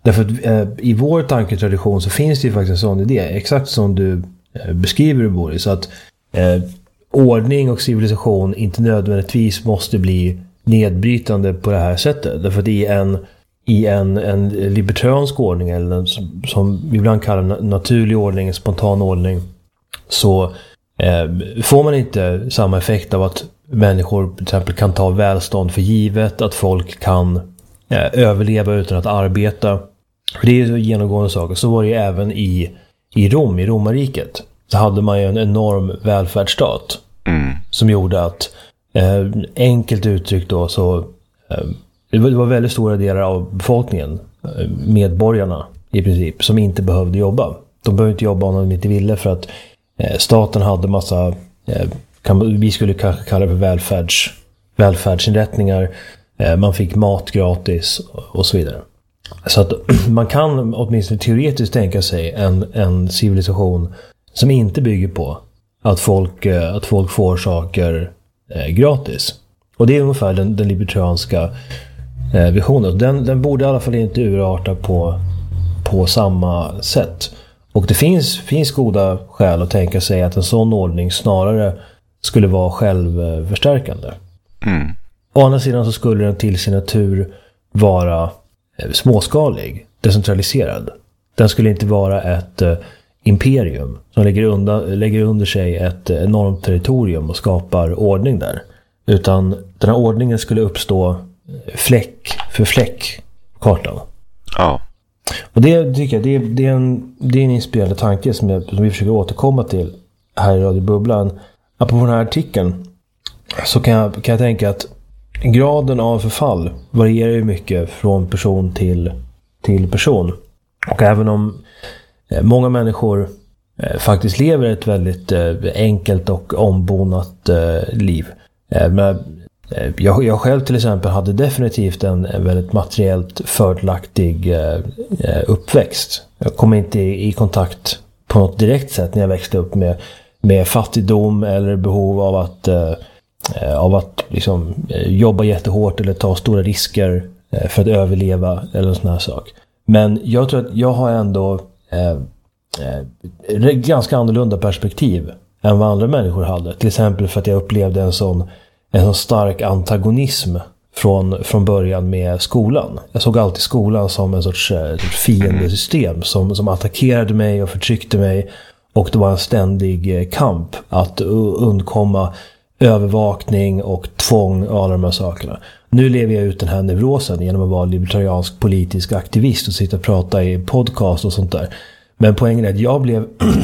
Därför att i vår tanketradition så finns det ju faktiskt en sån idé, exakt som du beskriver det, Boris, att ordning och civilisation inte nödvändigtvis måste bli nedbrytande på det här sättet. Därför att i en libertariansk ordning, eller som vi ibland kallar naturlig ordning, en spontan ordning, så får man inte samma effekt av att människor till exempel kan ta välstånd för givet, att folk kan överleva utan att arbeta. För det är ju genomgående saker. Så var det ju även i Rom, i romarriket. Så hade man ju en enorm välfärdsstat som gjorde att enkelt uttryckt då så det var väldigt stora delar av befolkningen, medborgarna i princip, som inte behövde jobba. De behövde inte jobba om de inte ville, för att staten hade massa vi skulle kanske kalla det för välfärdsinrättningar. Man fick mat gratis och så vidare. Så att man kan åtminstone teoretiskt tänka sig en civilisation som inte bygger på att folk får saker gratis. Och det är ungefär den libertarianska visionen. Den borde i alla fall inte urarta på samma sätt. Och det finns goda skäl att tänka sig att en sån ordning snarare skulle vara självförstärkande. Å andra sidan så skulle den till sin natur vara småskalig, decentraliserad. Den skulle inte vara ett imperium som lägger under sig ett enormt territorium och skapar ordning där. Utan den här ordningen skulle uppstå fläck för fläck på kartan. Ja. Och det tycker jag, det är en inspirerande tanke som vi försöker återkomma till här i Radio Bubblan. Apropå den här artikeln så kan jag tänka att graden av förfall varierar ju mycket från person till person. Och även om många människor faktiskt lever ett väldigt enkelt och ombonat liv. Men jag själv till exempel hade definitivt en väldigt materiellt fördelaktig uppväxt. Jag kom inte i kontakt på något direkt sätt när jag växte upp med fattigdom eller behov av att liksom jobba jättehårt eller ta stora risker för att överleva eller en sån här sak. Men jag tror att jag har ändå ganska annorlunda perspektiv än vad andra människor hade. Till exempel för att jag upplevde en sån stark antagonism från början med skolan. Jag såg alltid skolan som en sorts fiendesystem som attackerade mig och förtryckte mig, och det var en ständig kamp att undkomma övervakning och tvång och alla de här sakerna. Nu lever jag ut den här neurosen genom att vara libertariansk politisk aktivist och sitta och prata i podcast och sånt där. Men poängen är att jag blev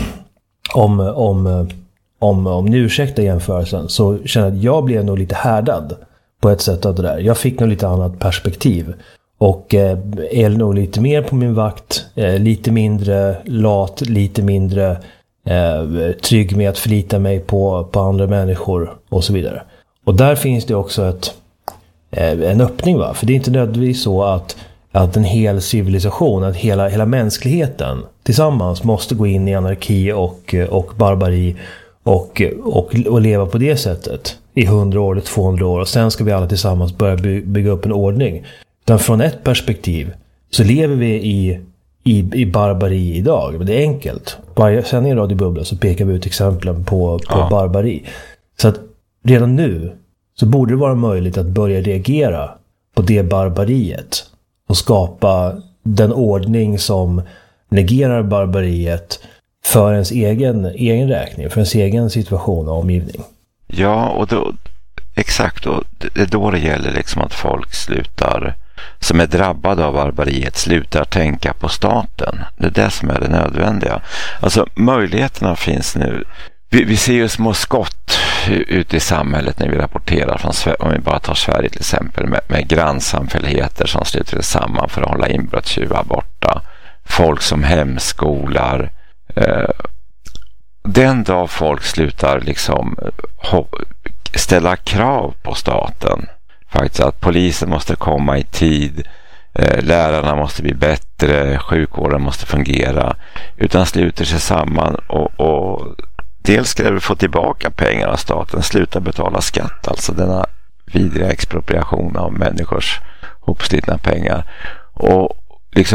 om ni ursäktar jämförelsen, så känner jag att jag blev nog lite härdad på ett sätt av det där. Jag fick nog lite annat perspektiv och är nog lite mer på min vakt, lite mindre lat, lite mindre trygg med att förlita mig på andra människor och så vidare. Och där finns det också en öppning, va? För det är inte nödvändigtvis så att en hel civilisation, att hela mänskligheten tillsammans måste gå in i anarki och barbari och leva på det sättet i 100 år eller 200 år, och sen ska vi alla tillsammans börja bygga upp en ordning. Utan från ett perspektiv så lever vi i barbari idag. Men det är enkelt. Varje sändning i Radio Bubbla så pekar vi ut exemplen på barbari. Så att redan nu så borde det vara möjligt att börja reagera på det barbariet och skapa den ordning som negerar barbariet för ens egen räkning, för ens egen situation och omgivning. Ja, och då, exakt, och det är då det gäller liksom att folk som är drabbade av barbariet slutar tänka på staten. Det är det som är det nödvändiga. Alltså möjligheterna finns nu. Vi ser ju små skott ute i samhället när vi rapporterar från, om vi bara tar Sverige till exempel, med grannsamfälligheter som sluter sig samman för att hålla inbrottstjuvar borta. Folk som hemskolar. Den dag folk slutar liksom ställa krav på staten, faktiskt att polisen måste komma i tid, lärarna måste bli bättre, sjukvården måste fungera, utan sluter sig samman och dels ska vi få tillbaka pengar av staten, sluta betala skatt, alltså denna vidriga expropriation av människors hopslitna pengar, och